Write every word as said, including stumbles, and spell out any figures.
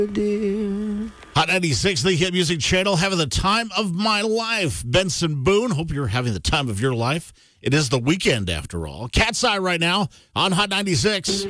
Hot ninety-six, the Hit Music Channel, having the time of my life. Benson Boone, hope you're having the time of your life. It is the weekend, after all. Cat's Eye right now on Hot ninety-six.